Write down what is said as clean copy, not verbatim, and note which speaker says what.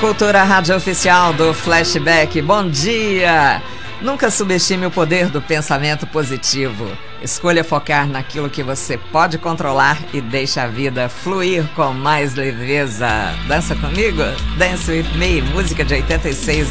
Speaker 1: Cultura Rádio Oficial do Flashback. Bom dia! Nunca subestime o poder do pensamento positivo. Escolha focar naquilo que você pode controlar e deixe a vida fluir com mais leveza. Dança comigo? Dance With Me, música de 86